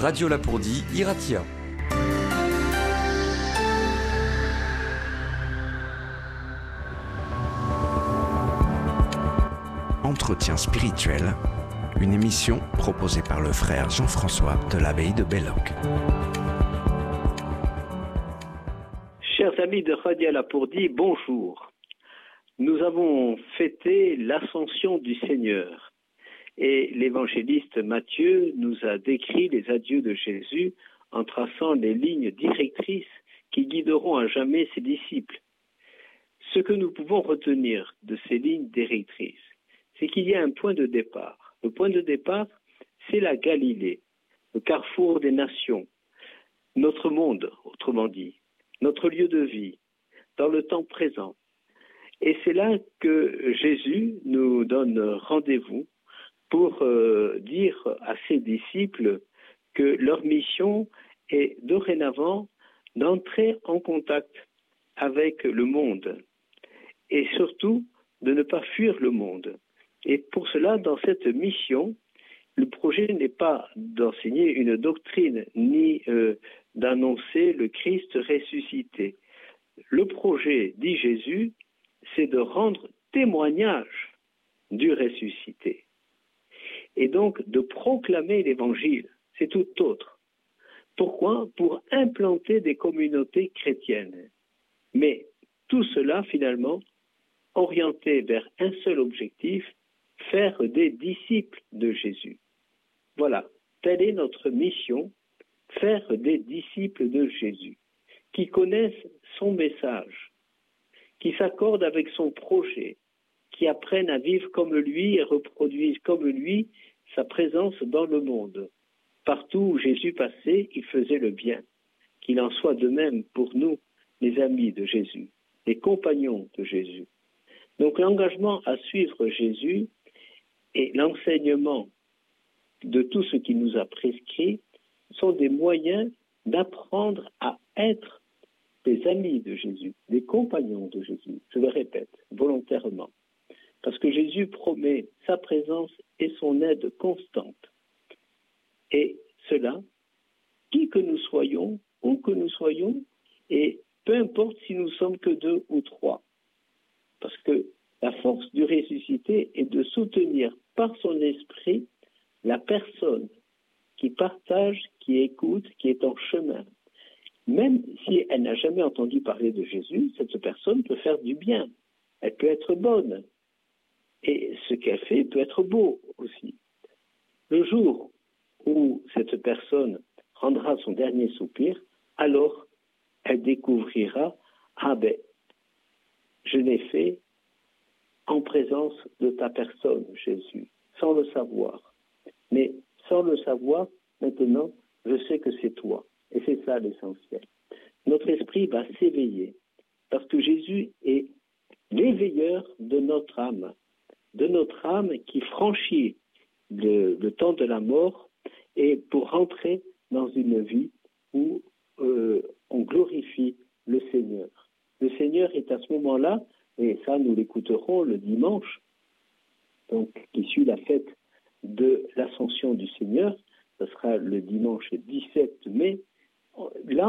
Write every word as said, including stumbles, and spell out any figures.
Radio Lapourdie, Iratia. Entretien spirituel, une émission proposée par le frère Jean-François de l'abbaye de Belloc. Chers amis de Radio Lapourdie, bonjour. Nous avons fêté l'ascension du Seigneur et l'évangéliste Matthieu nous a décrit les adieux de Jésus en traçant les lignes directrices qui guideront à jamais ses disciples. Ce que nous pouvons retenir de ces lignes directrices, c'est qu'il y a un point de départ. Le point de départ, c'est la Galilée, le carrefour des nations, notre monde, autrement dit, notre lieu de vie, dans le temps présent. Et c'est là que Jésus nous donne rendez-vous pour euh, dire à ses disciples que leur mission est dorénavant d'entrer en contact avec le monde et surtout de ne pas fuir le monde. Et pour cela, dans cette mission, le projet n'est pas d'enseigner une doctrine ni euh, d'annoncer le Christ ressuscité. Le projet, dit Jésus, c'est de rendre témoignage du ressuscité. Et donc de proclamer l'évangile, c'est tout autre. Pourquoi ? Pour implanter des communautés chrétiennes. Mais tout cela, finalement, orienté vers un seul objectif, faire des disciples de Jésus. Voilà, telle est notre mission, faire des disciples de Jésus, qui connaissent son message, qui s'accordent avec son projet, qui apprennent à vivre comme lui et reproduisent comme lui sa présence dans le monde. Partout où Jésus passait, il faisait le bien. Qu'il en soit de même pour nous, les amis de Jésus, les compagnons de Jésus. Donc l'engagement à suivre Jésus et l'enseignement de tout ce qu'il nous a prescrit sont des moyens d'apprendre à être des amis de Jésus, des compagnons de Jésus. Je le répète volontairement, parce que Jésus promet sa présence et son aide constante. Et cela, qui que nous soyons, où que nous soyons, et peu importe si nous sommes que deux ou trois. Parce que la force du ressuscité est de soutenir par son esprit la personne qui partage, qui écoute, qui est en chemin. Même si elle n'a jamais entendu parler de Jésus, cette personne peut faire du bien. Elle peut être bonne. Et ce qu'elle fait peut être beau aussi. Le jour où cette personne rendra son dernier soupir, alors elle découvrira, ah ben, je l'ai fait en présence de ta personne, Jésus, sans le savoir. Mais sans le savoir, maintenant, je sais que c'est toi. Et c'est ça l'essentiel. Notre esprit va s'éveiller, parce que Jésus est l'éveilleur de notre âme, de notre âme qui franchit le, le temps de la mort et pour rentrer dans une vie où euh, on glorifie le Seigneur. Le Seigneur est à ce moment-là, et ça nous l'écouterons le dimanche, donc qui suit la fête de l'Ascension du Seigneur, ce sera le dimanche dix-sept mai. Là,